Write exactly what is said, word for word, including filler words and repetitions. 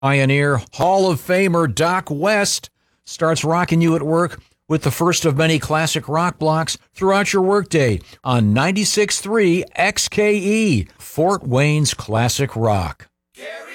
Pioneer Hall of Famer Doc West starts rocking you at work with the first of many classic rock blocks throughout your workday on ninety-six point three X K E, Fort Wayne's Classic Rock.